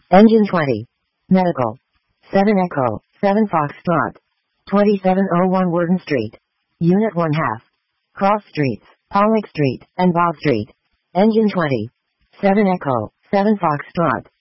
Engine 20. Medical. 7 Echo, 7 Foxtrot. 2701 Worden Street. Unit 1 half. Cross Streets, Pollock Street, and Bob Street. Engine 20. 7 Echo, 7 Foxtrot.